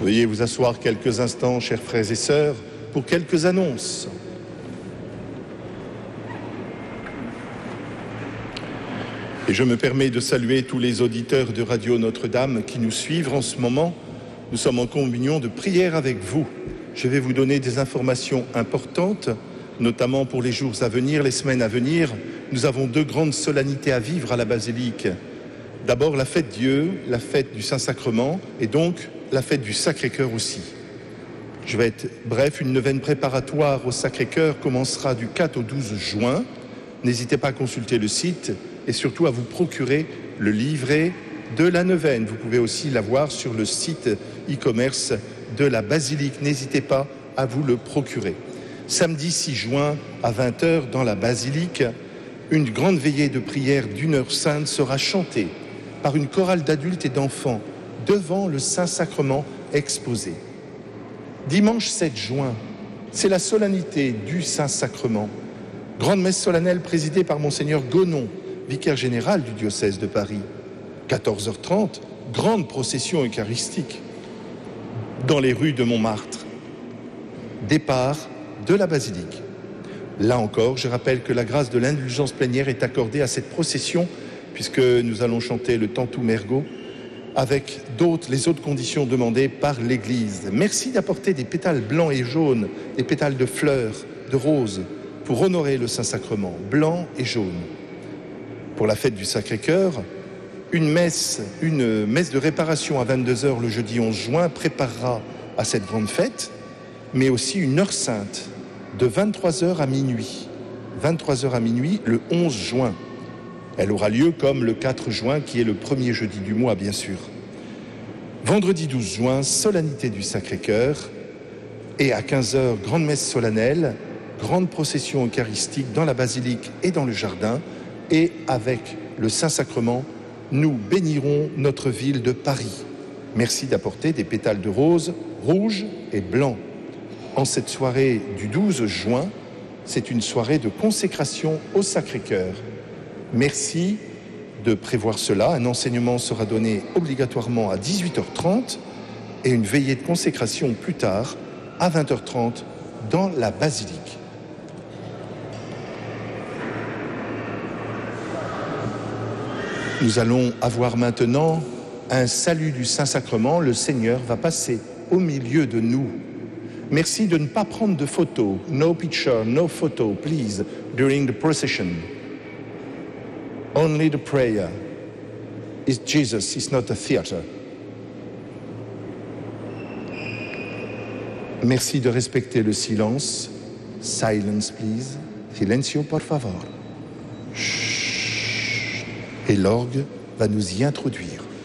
Veuillez vous asseoir quelques instants, chers frères et sœurs, pour quelques annonces. Et je me permets de saluer tous les auditeurs de Radio Notre-Dame qui nous suivent en ce moment. Nous sommes en communion de prière avec vous. Je vais vous donner des informations importantes, notamment pour les jours à venir, les semaines à venir. Nous avons 2 grandes solennités à vivre à la basilique. D'abord la fête Dieu, la fête du Saint-Sacrement et donc la fête du Sacré-Cœur aussi. Je vais être bref, une neuvaine préparatoire au Sacré-Cœur commencera du 4 au 12 juin. N'hésitez pas à consulter le site et surtout à vous procurer le livret de la neuvaine. Vous pouvez aussi l'avoir sur le site e-commerce de la basilique. N'hésitez pas à vous le procurer. Samedi 6 juin à 20h dans la basilique, une grande veillée de prière d'1 heure sainte sera chantée par une chorale d'adultes et d'enfants devant le Saint-Sacrement exposé. Dimanche 7 juin, c'est la solennité du Saint-Sacrement. Grande messe solennelle présidée par Monseigneur Gonon, vicaire général du diocèse de Paris. 14h30, grande procession eucharistique dans les rues de Montmartre. Départ de la basilique. Là encore, je rappelle que la grâce de l'indulgence plénière est accordée à cette procession puisque nous allons chanter le Tantum Ergo avec les autres conditions demandées par l'Église. Merci d'apporter des pétales blancs et jaunes, des pétales de fleurs, de roses, pour honorer le Saint-Sacrement, blanc et jaune. Pour la fête du Sacré-Cœur, une messe de réparation à 22h le jeudi 11 juin préparera à cette grande fête, mais aussi une heure sainte de 23h à minuit. 23h à minuit le 11 juin. Elle aura lieu comme le 4 juin, qui est le premier jeudi du mois, bien sûr. Vendredi 12 juin, solennité du Sacré-Cœur. Et à 15h, grande messe solennelle, grande procession eucharistique dans la basilique et dans le jardin. Et avec le Saint-Sacrement, nous bénirons notre ville de Paris. Merci d'apporter des pétales de rose, rouge et blanc. En cette soirée du 12 juin, c'est une soirée de consécration au Sacré-Cœur. Merci de prévoir cela. Un enseignement sera donné obligatoirement à 18h30 et une veillée de consécration plus tard à 20h30 dans la basilique. Nous allons avoir maintenant un salut du Saint-Sacrement. Le Seigneur va passer au milieu de nous. Merci de ne pas prendre de photos. No picture, no photo, please, during the procession. Only the prayer is Jesus, it's not a theater. Merci de respecter le silence. Silence, please. Silencio, por favor. Chut. Et l'orgue va nous y introduire.